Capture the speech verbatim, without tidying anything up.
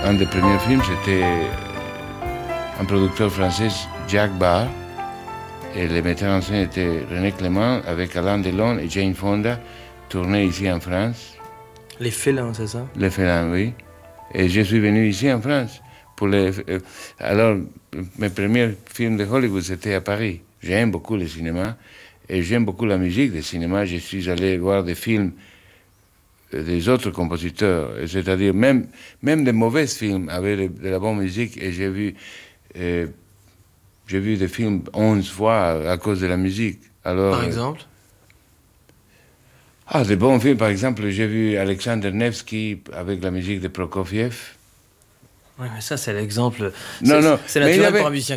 un des premiers films, c'était un producteur français, Jacques Barr, et les metteurs en scène étaient René Clément avec Alain Delon et Jane Fonda, tourné ici en France. Les Félins, c'est ça? Les Félins, oui. Et je suis venu ici en France. Pour les... Alors, mes premiers films de Hollywood, c'était à Paris. J'aime beaucoup le cinéma et j'aime beaucoup la musique du cinéma. Je suis allé voir des films des autres compositeurs, c'est-à-dire même, même des mauvais films avec de, de la bonne musique. Et j'ai vu, euh, j'ai vu des films onze fois à cause de la musique. Alors, par exemple? Ah, des bons films. Par exemple, j'ai vu Alexander Nevsky avec la musique de Prokofiev. Oui, mais ça, c'est l'exemple. Non, c'est, non. c'est naturel avait... pour un musicien